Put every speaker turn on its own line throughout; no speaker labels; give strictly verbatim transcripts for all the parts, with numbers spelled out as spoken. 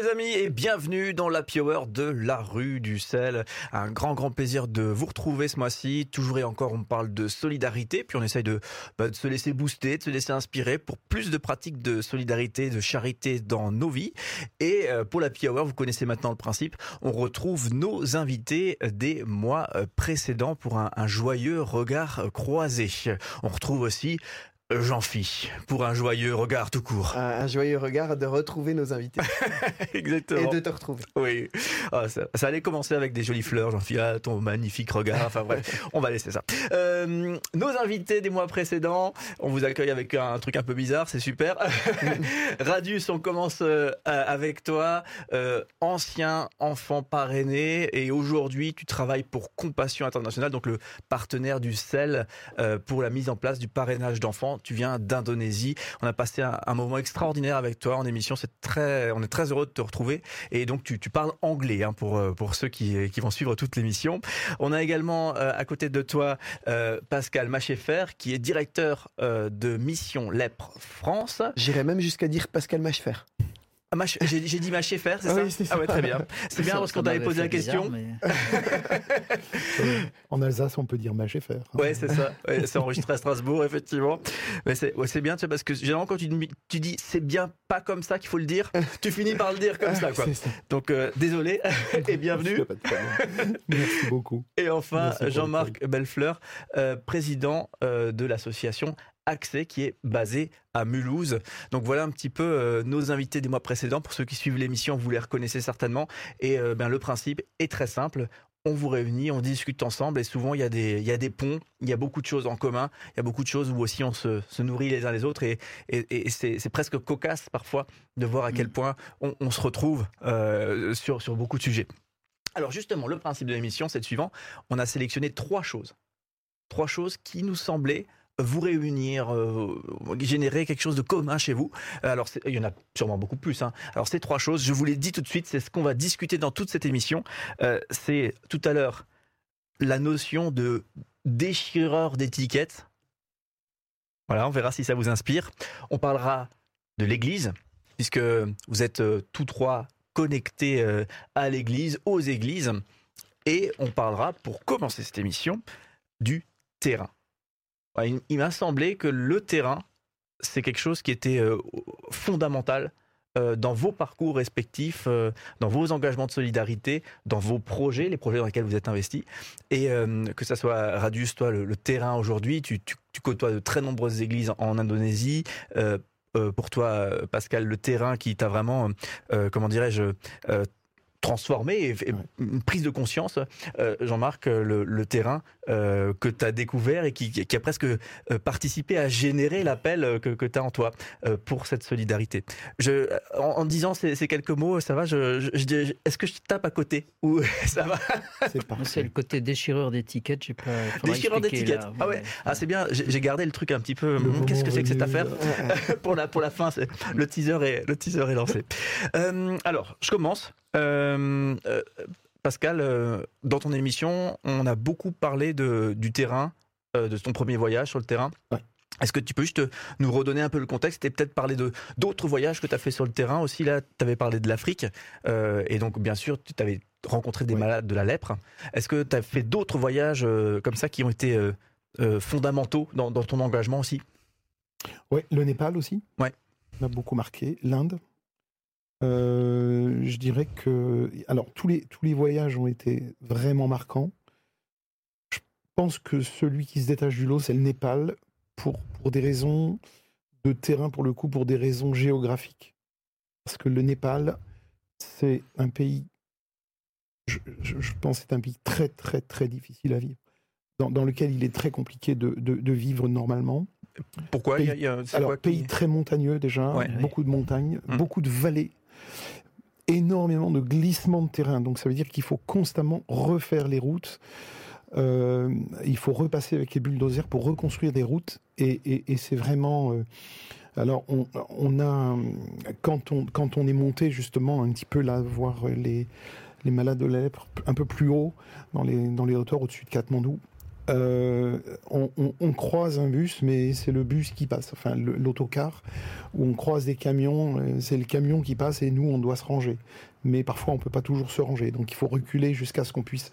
les amis et bienvenue dans l'Happy Hour de la rue du sel. Un grand grand plaisir de vous retrouver ce mois-ci. Toujours et encore on parle de solidarité, puis on essaye de, bah, de se laisser booster, de se laisser inspirer pour plus de pratiques de solidarité, de charité dans nos vies. Et euh, pour l'Happy Hour, vous connaissez maintenant le principe, on retrouve nos invités des mois précédents pour un, un joyeux regard croisé. On retrouve aussi Jean-Phi, pour un joyeux regard tout court.
Un, un joyeux regard de retrouver nos invités.
Exactement.
Et de te retrouver.
Oui. Ah, ça, ça allait commencer avec des jolies fleurs, Jean-Phi, ah, ton magnifique regard. Enfin bref, on va laisser ça. Euh, nos invités des mois précédents, on vous accueille avec un truc un peu bizarre, c'est super. Radius, on commence euh, avec toi, euh, ancien enfant parrainé, et aujourd'hui tu travailles pour Compassion Internationale, donc le partenaire du S E L euh, pour la mise en place du parrainage d'enfants. Tu viens d'Indonésie. On a passé un, un moment extraordinaire avec toi en émission. C'est très, on est très heureux de te retrouver. Et donc, tu, tu parles anglais hein, pour, pour ceux qui, qui vont suivre toute l'émission. On a également euh, à côté de toi euh, Pascal Macheffer, qui est directeur euh, de Mission Lèpre France.
J'irais même jusqu'à dire Pascal Macheffer.
Ah, Mach... j'ai, j'ai dit Macheffer, c'est
ah
ça,
oui, c'est ça.
Ah ouais, très bien. C'est bien parce qu'on t'avait posé la question.
Bizarre, mais...
En Alsace, on peut dire Macheffer.
Ouais, c'est ça. Ouais, c'est enregistré à Strasbourg, effectivement. Mais c'est, ouais, c'est bien, tu sais, parce que généralement, quand tu, tu dis c'est bien pas comme ça qu'il faut le dire, tu finis par le dire comme ça, quoi. Ça. Donc, euh, désolé et bienvenue.
Merci beaucoup.
Et enfin,
Merci
Jean-Marc Bellefleur, euh, président euh, de l'association Accès, qui est basé à Mulhouse. Donc voilà un petit peu euh, nos invités des mois précédents. Pour ceux qui suivent l'émission, vous les reconnaissez certainement. Et euh, ben, le principe est très simple. On vous réunit, on discute ensemble et souvent il y a des, il y a des ponts, il y a beaucoup de choses en commun, il y a beaucoup de choses où aussi on se, se nourrit les uns les autres et, et, et c'est, c'est presque cocasse parfois de voir à quel point on, on se retrouve euh, sur, sur beaucoup de sujets. Alors justement, le principe de l'émission, c'est le suivant. On a sélectionné trois choses. Trois choses qui nous semblaient vous réunir, euh, générer quelque chose de commun chez vous. Alors, c'est, il y en a sûrement beaucoup plus. Hein. Alors, ces trois choses, je vous les dis tout de suite, c'est ce qu'on va discuter dans toute cette émission. Euh, c'est tout à l'heure la notion de déchireur d'étiquettes. Voilà, on verra si ça vous inspire. On parlera de l'Église, puisque vous êtes euh, tous trois connectés euh, à l'Église, aux églises. Et on parlera, pour commencer cette émission, du terrain. Il, il m'a semblé que le terrain, c'est quelque chose qui était euh, fondamental euh, dans vos parcours respectifs, euh, dans vos engagements de solidarité, dans vos projets, les projets dans lesquels vous êtes investis. Et euh, que ça soit, Radius, toi, le, le terrain aujourd'hui, tu, tu, tu côtoies de très nombreuses églises en, en Indonésie. Euh, euh, pour toi, Pascal, le terrain qui t'a vraiment, euh, comment dirais-je, euh, transformé et, et une prise de conscience, euh, Jean-Marc, le, le terrain euh, que tu as découvert et qui, qui a presque euh, participé à générer l'appel que, que tu as en toi euh, pour cette solidarité. Je, en, en disant ces, ces quelques mots, ça va, je, je, je, est-ce que je tape à côté ou ça va?
C'est, c'est le côté déchireur d'étiquettes. J'ai pas,
déchireur d'étiquettes. Là, ah ouais. ouais. Ah c'est bien. J'ai, j'ai gardé le truc un petit peu. Le qu'est-ce que c'est que cette affaire? pour la pour la fin, c'est, le teaser est le teaser est lancé. euh, alors, je commence. Euh, euh, Pascal, euh, dans ton émission, on a beaucoup parlé de, du terrain, euh, de ton premier voyage sur le terrain.
Ouais.
Est-ce que tu peux juste nous redonner un peu le contexte et peut-être parler de, d'autres voyages que tu as fait sur le terrain aussi? Là, tu avais parlé de l'Afrique euh, et donc bien sûr, tu avais rencontré des ouais. malades de la lèpre. Est-ce que tu as fait d'autres voyages euh, comme ça qui ont été euh, euh, fondamentaux dans, dans ton engagement aussi?
Oui, le Népal aussi.
Ouais.
M'a beaucoup marqué. L'Inde. Euh, je dirais que, alors tous les tous les voyages ont été vraiment marquants. Je pense que celui qui se détache du lot, c'est le Népal pour pour des raisons de terrain, pour le coup, pour des raisons géographiques. Parce que le Népal, c'est un pays, je, je, je pense, c'est un pays très très très difficile à vivre, dans dans lequel il est très compliqué de de, de vivre normalement.
Pourquoi?
Pays,
il y a, il y a, c'est
alors
quoi
pays
qui...
très montagneux déjà,
ouais,
beaucoup
oui.
de montagnes,
mmh.
beaucoup de vallées. Énormément de glissements de terrain, donc ça veut dire qu'il faut constamment refaire les routes. Euh, il faut repasser avec les bulldozers pour reconstruire des routes, et, et, et c'est vraiment. Euh, alors, on, on a quand on quand on est monté justement un petit peu là voir les les malades de la lèpre un peu plus haut dans les dans les hauteurs au-dessus de Katmandou. euh, on, on, on croise un bus, mais c'est le bus qui passe, enfin le, l'autocar, où on croise des camions, c'est le camion qui passe et nous on doit se ranger. Mais parfois on peut pas toujours se ranger, donc il faut reculer jusqu'à ce qu'on puisse.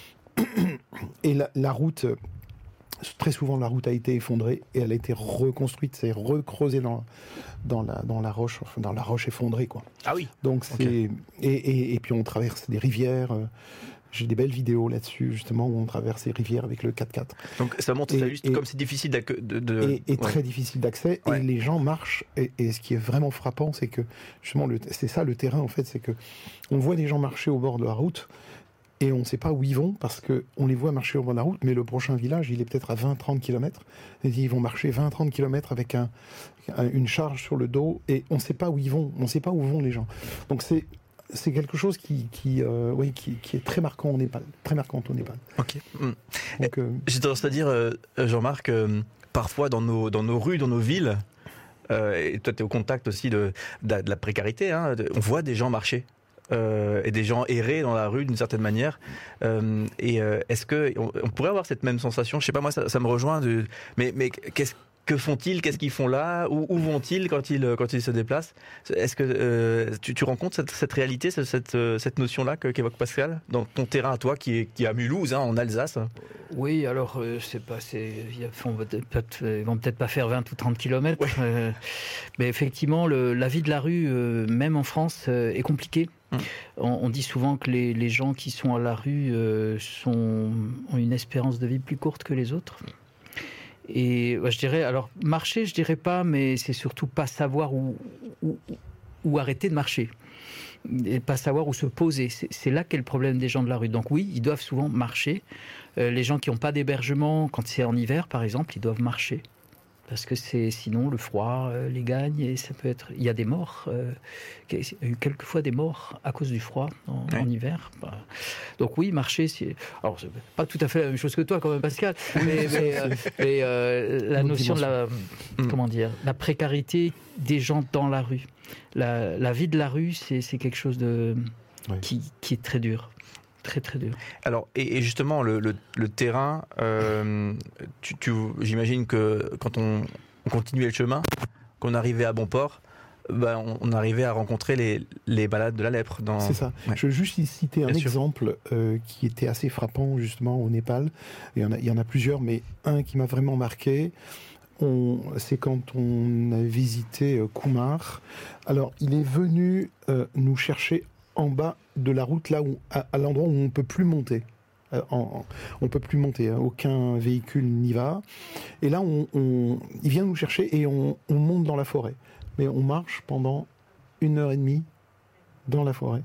Et la, la route, très souvent la route a été effondrée et elle a été reconstruite, c'est recreusé dans dans la dans la roche, enfin, dans la roche effondrée quoi.
Ah oui.
Donc c'est
Okay.
et, et, et puis on traverse des rivières. Euh, J'ai des belles vidéos là-dessus, justement, où on traverse les rivières avec le quatre-quatre.
Donc ça montre
Et-
ça juste
et-
comme c'est difficile d'acc- de, de...
Et, et
ouais.
très difficile d'accès.
Ouais.
Et les gens marchent. Et, et ce qui est vraiment frappant, c'est que, justement, le, c'est ça le terrain, en fait, c'est que on voit des gens marcher au bord de la route et on ne sait pas où ils vont parce qu'on les voit marcher au bord de la route, mais le prochain village, il est peut-être à vingt à trente kilomètres. Et ils vont marcher vingt à trente kilomètres avec un, un- une charge sur le dos et on ne sait pas où ils vont. On ne sait pas où vont les gens. Donc c'est. C'est quelque chose qui, qui, euh, oui, qui, qui est très marquant au Népal, très marquant au Népal.
Ok. Mm.
Donc, euh,
J'ai tendance à dire, euh, Jean-Marc, euh, parfois dans nos, dans nos rues, dans nos villes, euh, et toi tu es au contact aussi de, de, la- de la précarité, hein, de- on voit des gens marcher. euh, et des gens errer dans la rue d'une certaine manière. Euh, et euh, est-ce que on, on pourrait avoir cette même sensation? Je sais pas, moi ça, ça me rejoint. De, mais mais qu'est-ce que font-ils? Qu'est-ce qu'ils font là? Où, où vont-ils quand ils quand ils se déplacent? Est-ce que euh, tu, tu rencontres cette, cette réalité, cette cette, cette notion-là que, qu'évoque Pascal dans ton terrain à toi, qui est qui est à Mulhouse, hein, en Alsace?
Oui, alors, euh, c'est pas, c'est, ils vont peut-être, ils vont peut-être pas faire vingt ou trente kilomètres,
Ouais.
euh, mais effectivement, le, la vie de la rue, euh, même en France, euh, est compliquée.
Mmh.
On, on dit souvent que les, les gens qui sont à la rue euh, sont, ont une espérance de vie plus courte que les autres. Et ouais, je dirais, alors, marcher, je dirais pas, mais c'est surtout pas savoir où, où, où arrêter de marcher. Et pas savoir où se poser. C'est, c'est là qu'est le problème des gens de la rue. Donc oui, ils doivent souvent marcher. Euh, les gens qui n'ont pas d'hébergement, quand c'est en hiver par exemple, ils doivent marcher. Parce que c'est, sinon le froid euh, les gagne et ça peut être... Il y a des morts, euh, il y a eu quelquefois des morts à cause du froid en,
Ouais.
en hiver. Bah, donc oui, marcher, c'est... Alors c'est pas tout à fait la même chose que toi quand même Pascal, mais, mais, euh, mais, euh, la
Une
notion de la...
Mm.
Comment dire, la précarité des gens dans la rue. La, la vie de la rue, c'est, c'est quelque chose de,
Ouais.
qui, qui est très dur. Très, très dur.
Alors, et, et justement, le, le, le terrain, euh, tu, tu, j'imagine que quand on, on continuait le chemin, qu'on arrivait à bon port, ben, on, on arrivait à rencontrer les, les balades de la lèpre. Dans...
C'est ça.
Ouais.
Je veux juste citer un
Bien sûr.
exemple euh, qui était assez frappant justement au Népal. Il y en a, il y en a plusieurs, mais un qui m'a vraiment marqué. On, c'est quand on a visité euh, Kumar. Alors, il est venu euh, nous chercher en bas de la route, là où, à, à l'endroit où on peut plus monter. Euh, en, en- on peut plus monter, hein, aucun véhicule n'y va. Et là, on, on- il vient nous chercher et on, on monte dans la forêt. Mais on marche pendant une heure et demie dans la forêt.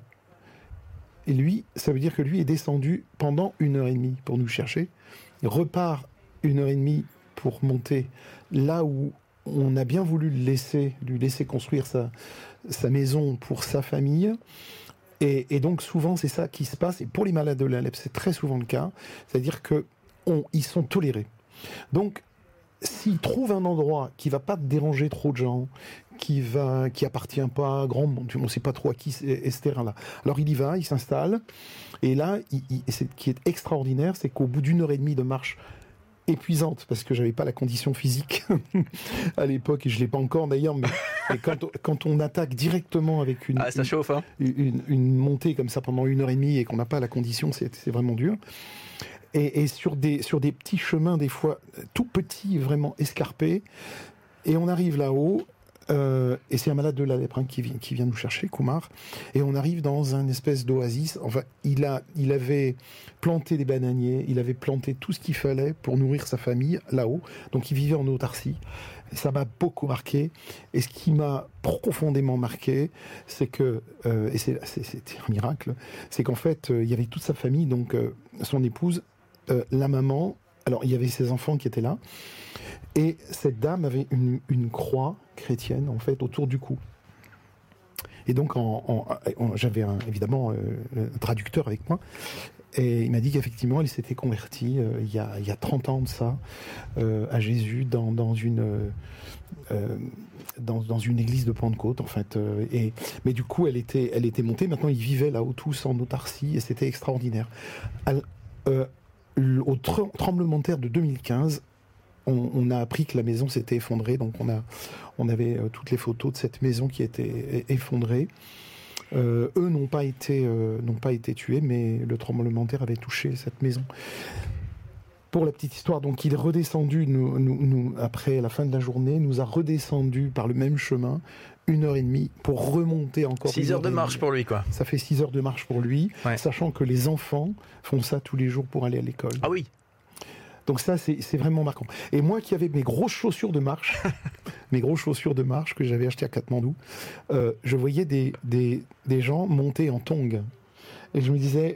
Et lui, ça veut dire que lui est descendu pendant une heure et demie pour nous chercher. Il repart une heure et demie pour monter là où on a bien voulu le laisser, lui laisser construire sa, sa maison pour sa famille. Et, et donc souvent c'est ça qui se passe. Et pour les malades de la lèpre, c'est très souvent le cas. C'est-à-dire que on, ils sont tolérés. Donc s'il trouve un endroit qui va pas déranger trop de gens, qui va, qui appartient pas à grand monde, on ne sait pas trop à qui c'est est ce terrain-là. Alors il y va, il s'installe, et là, il, il, ce qui est extraordinaire, c'est qu'au bout d'une heure et demie de marche épuisante, parce que j'avais pas la condition physique à l'époque, et je l'ai pas encore d'ailleurs, mais, mais quand, on, quand on attaque directement avec une,
Ah, ça chauffe, hein.
une, une, une montée comme ça pendant une heure et demie et qu'on n'a pas la condition, c'est, c'est vraiment dur. Et, et sur, des, sur des petits chemins, des fois tout petits, vraiment escarpés, et on arrive là-haut, euh, et c'est un malade de la lèpre hein, qui, vient, qui vient nous chercher, Kumar, et on arrive dans un espèce d'oasis. Enfin, il, a, il avait planté des bananiers, il avait planté tout ce qu'il fallait pour nourrir sa famille là-haut, donc il vivait en autarcie. Et ça m'a beaucoup marqué. Et ce qui m'a profondément marqué, c'est que, euh, et c'est, c'est, c'était un miracle, c'est qu'en fait, euh, il y avait toute sa famille, donc euh, son épouse, euh, la maman, alors il y avait ses enfants qui étaient là, et cette dame avait une, une croix chrétienne, en fait, autour du cou. Et donc, en, en, en, j'avais un, évidemment euh, un traducteur avec moi, et il m'a dit qu'effectivement, elle s'était convertie euh, il, y a, il y a trente ans de ça, euh, à Jésus, dans, dans une... Euh, dans, dans une église de Pentecôte en fait euh, et, mais du coup elle était, elle était montée, maintenant ils vivaient là-haut tous en autarcie et c'était extraordinaire. Elle, euh, au tremblement de terre de deux mille quinze, on, on a appris que la maison s'était effondrée. Donc on, a, on avait euh, toutes les photos de cette maison qui était effondrée. Euh, eux n'ont pas été, euh, n'ont pas été tués, mais le tremblement de terre avait touché cette maison. Pour la petite histoire, donc il est redescendu nous, nous, nous, après la fin de la journée, nous a redescendu par le même chemin, une heure et demie, pour remonter encore.
Six heures de marche pour lui, quoi.
Ça fait six heures de marche pour lui, ouais. Sachant que les enfants font ça tous les jours pour aller à l'école.
Ah oui.
Donc ça, c'est, c'est vraiment marquant. Et moi qui avais mes grosses chaussures de marche, mes grosses chaussures de marche que j'avais achetées à Katmandou, euh, je voyais des, des, des gens monter en tongs. Et je me disais,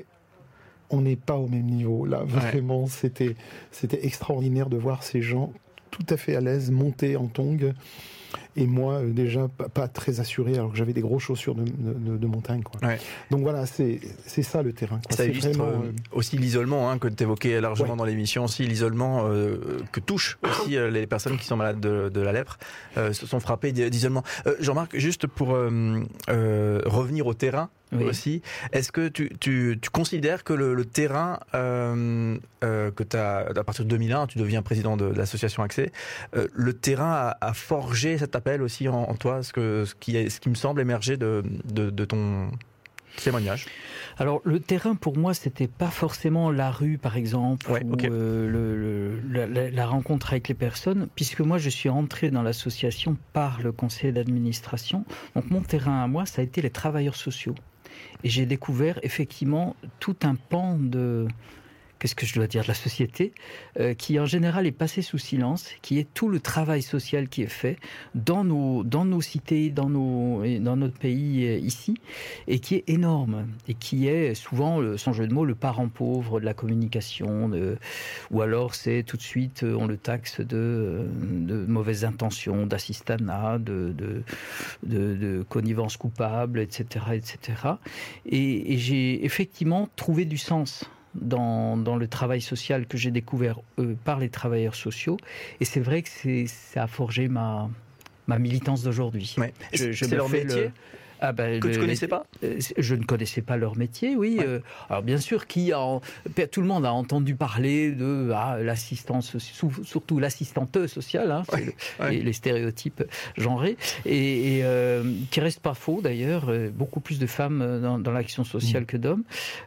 on n'est pas au même niveau. Là, vraiment, ouais. c'était, c'était extraordinaire de voir ces gens tout à fait à l'aise monter en tongs. Et moi, euh, déjà, pas, pas très assuré, alors que j'avais des grosses chaussures de, de, de montagne. Quoi. Ouais. Donc voilà, c'est, c'est ça le terrain. Quoi.
Ça
c'est
illustre
vraiment,
euh, aussi l'isolement, hein, que tu évoquais largement
ouais.
dans l'émission, aussi l'isolement euh, que touche aussi euh, les personnes qui sont malades de, de la lèpre, euh, se sont frappées d'isolement. Euh, Jean-Marc, juste pour euh, euh, revenir au terrain, oui. aussi, est-ce que tu, tu, tu considères que le, le terrain, euh, euh, que tu as, à partir de deux mille un, tu deviens président de, de l'association Accès, euh, le terrain a, a forgé cet appel aussi en, en toi, ce, que, ce, qui est, ce qui me semble émerger de, de, de ton témoignage?
Alors le terrain pour moi c'était pas forcément la rue par exemple,
ouais,
ou
okay.
euh, le, le, la, la rencontre avec les personnes, puisque moi je suis entré dans l'association par le conseil d'administration. Donc mon terrain à moi ça a été les travailleurs sociaux. Et j'ai découvert effectivement tout un pan de, qu'est-ce que je dois dire, de la société, euh, qui en général est passé sous silence, qui est tout le travail social qui est fait dans nos, dans nos cités, dans, nos, dans notre pays euh, ici, et qui est énorme, et qui est souvent, le, sans jeu de mots, le parent pauvre de la communication, de, ou alors c'est tout de suite, on le taxe de, de mauvaises intentions, d'assistanat, de, de, de, de connivence coupable, et cetera, et cetera. Et, et j'ai effectivement trouvé du sens Dans, dans le travail social que j'ai découvert euh, par les travailleurs sociaux. Et c'est vrai que c'est, ça a forgé ma, ma militance d'aujourd'hui.
Ouais.
Je, je
c'est leur métier
le... Ah ben,
que
le,
tu ne connaissais pas
euh, Je ne connaissais pas leur métier, oui. Ouais. Euh, alors bien sûr, qui a, tout le monde a entendu parler de ah, l'assistance, surtout l'assistante sociale, hein, ouais. le, ouais. les, les stéréotypes genrés, et, et euh, qui reste pas faux d'ailleurs. Beaucoup plus de femmes dans, dans l'action sociale mmh. que d'hommes.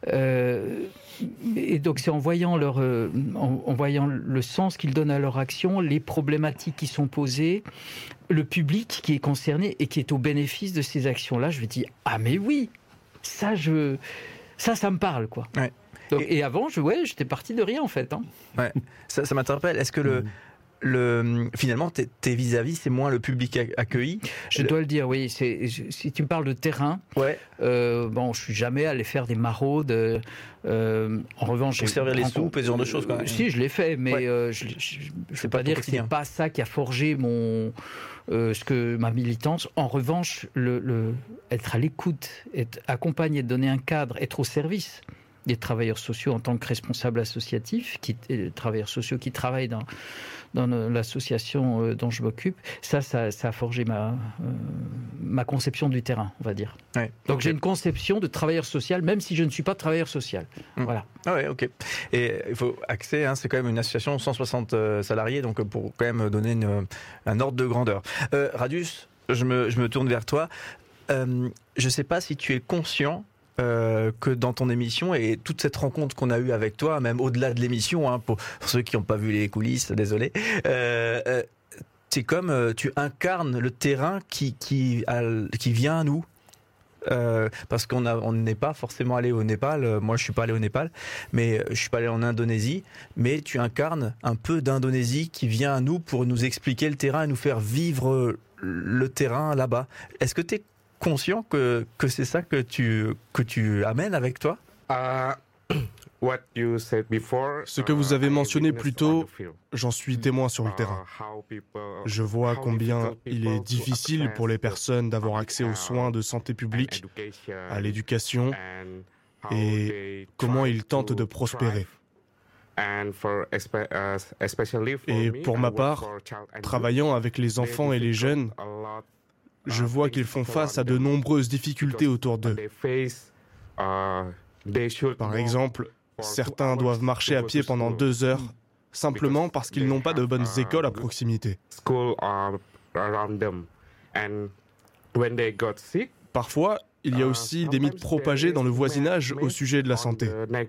Euh, et donc c'est en voyant leur, en, en voyant le sens qu'ils donnent à leur action, les problématiques qui sont posées, le public qui est concerné et qui est au bénéfice de ces actions-là, je me dis ah mais oui, ça je, ça ça me parle quoi.
Ouais.
Donc, et, et avant je ouais j'étais parti de rien en fait. Hein.
Ouais. Ça, ça m'interpelle. Est-ce que le mmh. Le, finalement, tes, tes vis-à-vis, c'est moins le public accueilli.
Je dois le dire, oui. C'est, si tu me parles de terrain,
ouais.
euh, bon, je suis jamais allé faire des maraudes. Euh, en revanche,
pour servir les soupes et ce genre de choses, quand même.
Si, je l'ai fait, mais ouais. euh, je ne veux pas dire que c'est pas ça qui a forgé mon, euh, ce que ma militance. En revanche, le, le être à l'écoute, être accompagné, donner un cadre, être au service des travailleurs sociaux en tant que responsables associatifs, qui, les travailleurs sociaux qui travaillent dans dans l'association dont je m'occupe, ça, ça, ça a forgé ma, euh, ma conception du terrain, on va dire.
Ouais,
Donc
okay.
j'ai une conception de travailleur social, même si je ne suis pas travailleur social. Mmh. Voilà.
Ah ouais, ok. Et il faut Accès, hein, c'est quand même une association de cent soixante salariés, donc pour quand même donner une, un ordre de grandeur. Euh, Radius, je me, je me tourne vers toi. Euh, je ne sais pas si tu es conscient Euh, que dans ton émission et toute cette rencontre qu'on a eue avec toi, même au-delà de l'émission, hein, pour, pour ceux qui n'ont pas vu les coulisses, désolé, euh, euh, c'est comme euh, tu incarnes le terrain qui, qui, a, qui vient à nous. Euh, parce qu'on a, on n'est pas forcément allé au Népal. Moi, je suis pas allé au Népal, mais je suis pas allé en Indonésie. Mais tu incarnes un peu d'Indonésie qui vient à nous pour nous expliquer le terrain et nous faire vivre le terrain là-bas. Est-ce que tu es conscient que, que c'est ça que tu, que tu amènes avec toi?
uh, Ce que vous avez mentionné plus tôt, j'en suis témoin sur le terrain. Je vois combien il est difficile pour les personnes d'avoir accès aux soins de santé publique, à l'éducation, et comment ils tentent de prospérer. Et pour ma part, travaillant avec les enfants et les jeunes, je vois qu'ils font face à de nombreuses difficultés autour d'eux. Par exemple, Certains doivent marcher à pied pendant deux heures, simplement parce qu'ils n'ont pas de bonnes écoles à proximité. Parfois, il y a aussi des mythes propagés dans le voisinage au sujet de la santé.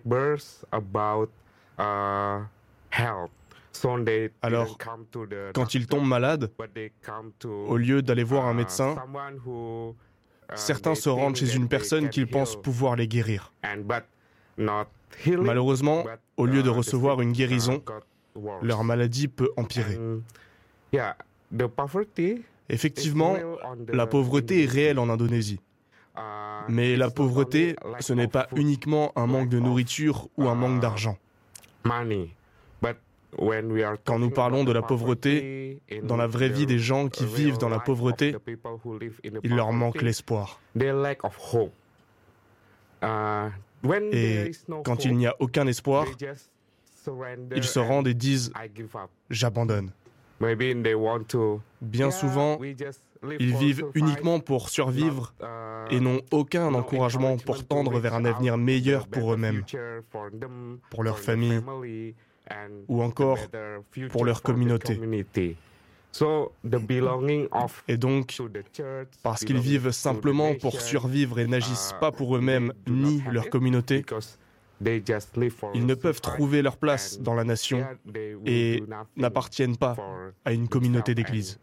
Alors, quand ils tombent malades, au lieu d'aller voir un médecin, certains se rendent chez une personne qu'ils pensent pouvoir les guérir. Malheureusement, au lieu de recevoir une guérison, leur maladie peut empirer. Effectivement, la pauvreté est réelle en Indonésie. Mais la pauvreté, ce n'est pas uniquement un manque de nourriture ou un manque d'argent. Quand nous parlons de la pauvreté, dans la vraie vie des gens qui vivent dans la pauvreté, il leur manque l'espoir. Et quand il n'y a aucun espoir, ils se rendent et disent « j'abandonne ». Bien souvent, ils vivent uniquement pour survivre et n'ont aucun encouragement pour tendre vers un avenir meilleur pour eux-mêmes, pour leur famille ou encore pour leur communauté. Et donc, parce qu'ils vivent simplement pour survivre et n'agissent pas pour eux-mêmes ni leur communauté, ils ne peuvent trouver leur place dans la nation et n'appartiennent pas à une communauté d'église.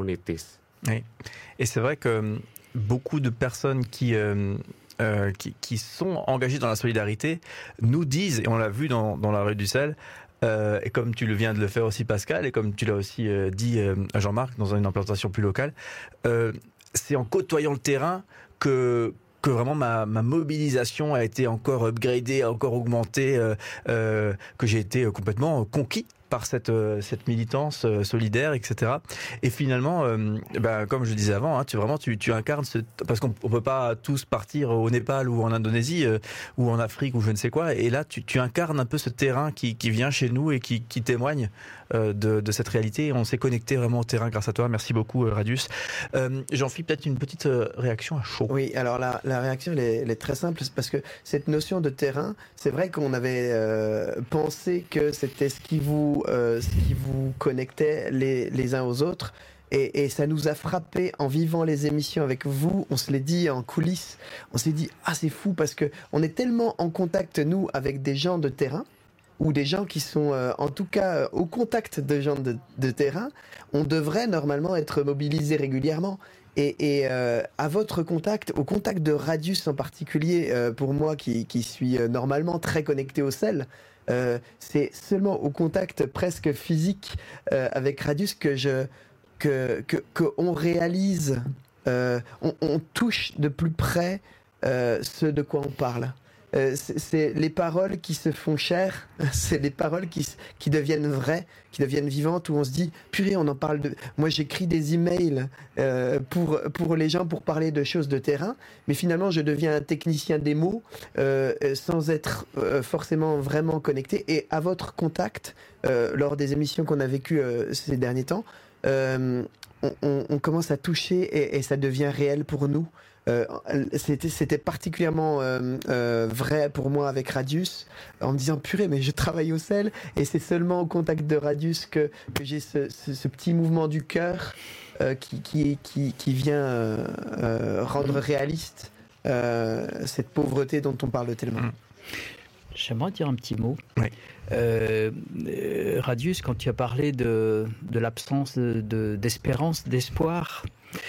Oui. Et c'est vrai que beaucoup de personnes qui, euh, euh, qui, qui sont engagées dans la solidarité nous disent, et on l'a vu dans, dans la rue du sel, euh, et comme tu le viens de le faire aussi Pascal, et comme tu l'as aussi euh, dit euh, à Jean-Marc dans une implantation plus locale, euh, c'est en côtoyant le terrain que que vraiment ma, ma mobilisation a été encore upgradée, encore augmentée, euh, euh, que j'ai été complètement conquis par cette, euh, cette militance euh, solidaire, et cetera. Et finalement, euh, bah, comme je le disais avant, hein, tu vraiment tu, tu incarnes ce, parce qu'on ne peut pas tous partir au Népal ou en Indonésie euh, ou en Afrique ou je ne sais quoi. Et là, tu, tu incarnes un peu ce terrain qui, qui vient chez nous et qui, qui témoigne euh, de, de cette réalité. Et on s'est connecté vraiment au terrain grâce à toi. Merci beaucoup, euh, Radius. Euh, Jean-Philippe, peut-être une petite euh, réaction à chaud.
Oui, alors la, la réaction, elle est, elle est très simple, c'est parce que cette notion de terrain, c'est vrai qu'on avait euh, pensé que c'était ce qui vous Euh, ce qui vous connectait les, les uns aux autres. Et, et ça nous a frappé en vivant les émissions avec vous. On se l'est dit en coulisses. On s'est dit, ah, c'est fou parce que on est tellement en contact, nous, avec des gens de terrain, ou des gens qui sont, euh, en tout cas, euh, au contact de gens de, de terrain. On devrait normalement être mobilisés régulièrement. Et, et euh, à votre contact, au contact de Radius en particulier, euh, pour moi qui, qui suis euh, normalement très connecté au sel, Euh, c'est seulement au contact presque physique euh, avec Radius que je que que qu'on réalise, euh, on, on touche de plus près euh, ce de quoi on parle. Euh, c'est, c'est les paroles qui se font chères, c'est les paroles qui qui deviennent vraies, qui deviennent vivantes, où on se dit purée, on en parle de. Moi, j'écris des emails euh, pour pour les gens pour parler de choses de terrain, mais finalement, je deviens un technicien des mots euh, sans être euh, forcément vraiment connecté. Et à votre contact, euh, lors des émissions qu'on a vécues euh, ces derniers temps, euh, on, on, on commence à toucher et, et ça devient réel pour nous. Euh, c'était, c'était particulièrement euh, euh, vrai pour moi avec Radius, en me disant purée, mais je travaille au sel et c'est seulement au contact de Radius que, que j'ai ce, ce, ce petit mouvement du cœur euh, qui, qui, qui, qui vient euh, euh, rendre réaliste euh, cette pauvreté dont on parle tellement.
J'aimerais dire un petit mot.
Oui.
Euh, euh, Radius, quand tu as parlé de, de l'absence de, de, d'espérance, d'espoir,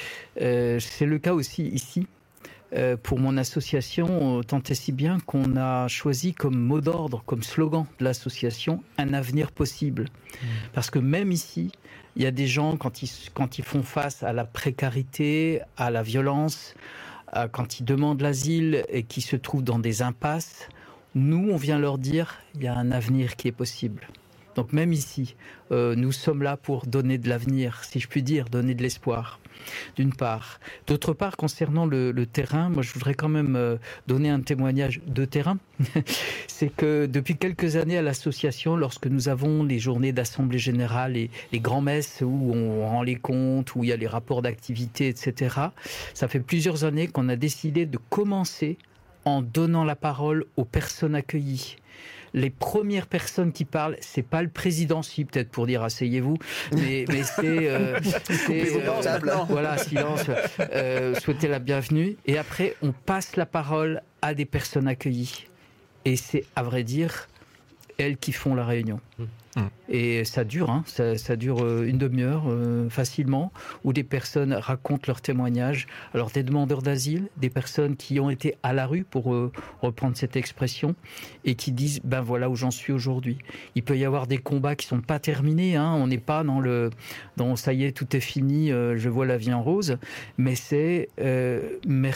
euh, c'est le cas aussi ici. Euh, pour mon association, tant et si bien qu'on a choisi comme mot d'ordre, comme slogan de l'association, un avenir possible. Mmh. Parce que même ici, il y a des gens, quand ils, quand ils font face à la précarité, à la violence, à, quand ils demandent l'asile et qui se trouvent dans des impasses, nous, on vient leur dire, il y a un avenir qui est possible. Donc même ici, euh, nous sommes là pour donner de l'avenir, si je puis dire, donner de l'espoir, d'une part. D'autre part, concernant le, le terrain, moi je voudrais quand même euh, donner un témoignage de terrain. C'est que depuis quelques années à l'association, lorsque nous avons les journées d'assemblée générale et les grands-messes où on rend les comptes, où il y a les rapports d'activité, et cetera, ça fait plusieurs années qu'on a décidé de commencer en donnant la parole aux personnes accueillies. les premières personnes qui parlent, c'est pas le président, si peut-être pour dire asseyez-vous, mais, mais c'est, euh, c'est euh, voilà, silence, euh, souhaiter la bienvenue, et après on passe la parole à des personnes accueillies, et c'est à vrai dire elles qui font la réunion. Mmh. Et ça dure, hein, ça, ça dure une demi-heure euh, facilement, où des personnes racontent leurs témoignages. Alors des demandeurs d'asile, des personnes qui ont été à la rue, pour euh, reprendre cette expression, et qui disent ben voilà où j'en suis aujourd'hui. Il peut y avoir des combats qui sont pas terminés, hein, on n'est pas dans le dans ça y est tout est fini, euh, je vois la vie en rose, mais c'est euh,